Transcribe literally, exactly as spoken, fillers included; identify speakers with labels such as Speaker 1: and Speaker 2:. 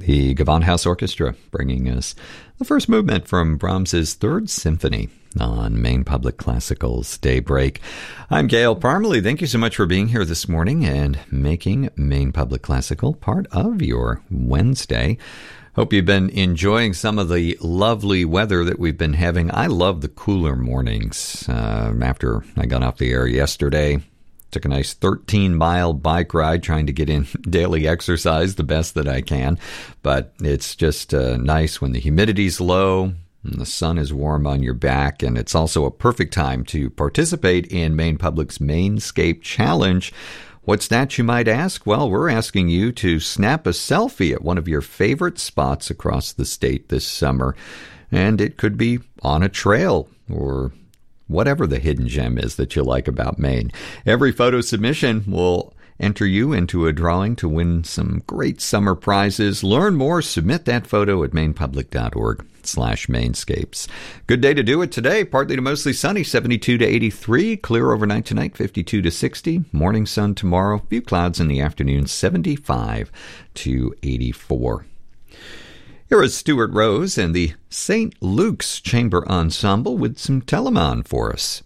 Speaker 1: the Gewandhaus Orchestra bringing us the first movement from Brahms's Third Symphony on Maine Public Classical's Daybreak. I'm Gail Parmalee. Thank you so much for being here this morning and making Maine Public Classical part of your Wednesday. Hope you've been enjoying some of the lovely weather that we've been having. I love the cooler mornings. Uh, after I got off the air yesterday, took a nice thirteen-mile bike ride trying to get in daily exercise the best that I can. But it's just uh, nice when the humidity's low and the sun is warm on your back. And it's also a perfect time to participate in Maine Public's Mainscape Challenge. What's that, you might ask? Well, we're asking you to snap a selfie at one of your favorite spots across the state this summer. And it could be on a trail or whatever the hidden gem is that you like about Maine. Every photo submission will enter you into a drawing to win some great summer prizes. Learn more, submit that photo at mainepublic.org slash mainscapes. Good day to do it today. Partly to mostly sunny, seventy-two to eighty-three. Clear overnight tonight, fifty-two to sixty. Morning sun tomorrow. Few clouds in the afternoon, seventy-five to eighty-four. Here is Stuart Rose and the Saint Luke's Chamber Ensemble with some Telemann for us.